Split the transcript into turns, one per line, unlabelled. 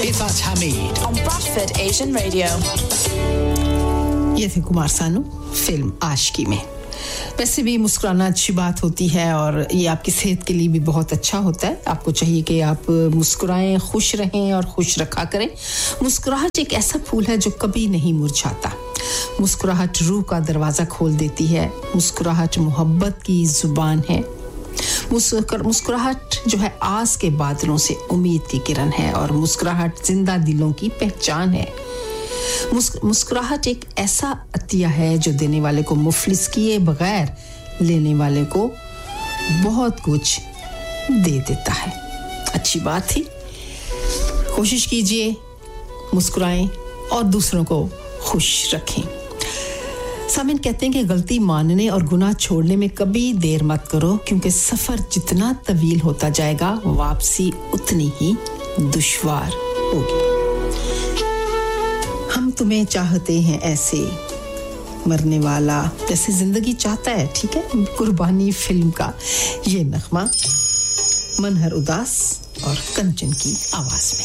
Ifat Hamid
on Bradford Asian Radio.
ये थे Kumar Sanu film आशिकी में वैसे भी मुस्कुराना अच्छी बात होती है और ये आपकी सेहत के लिए भी बहुत अच्छा होता है आपको चाहिए कि आप मुस्कुराएं खुश रहें और खुश रखा करें मुस्कुराहट एक ऐसा फूल है जो कभी नहीं मुरझाता मुस्कुराहट रूह का दरवाजा खोल देती है मुस्कुराहट मोहब्बत की जुबान है मुस्कुराहट जो है आस के बादलों से उम्मीद की किरण है और मुस्कुराहट जिंदा दिलों की पहचान है मुस्कुराहट एक ऐसा अतिया है जो देने वाले को मुफलिस किए बगैर लेने वाले को बहुत कुछ दे देता है अच्छी बात थी कोशिश कीजिए मुस्कुराएं और दूसरों को खुश रखें सामिन कहते हैं कि गलती मानने और गुनाह छोड़ने में कभी देर मत करो क्योंकि सफर जितना तवील होता जाएगा वापसी उतनी ही दुश्वार होगी हम तुम्हें चाहते हैं ऐसे मरने वाला जैसे जिंदगी चाहता है ठीक है कुर्बानी फिल्म का ये नगमा मनहर उदास और कंचन की आवाज में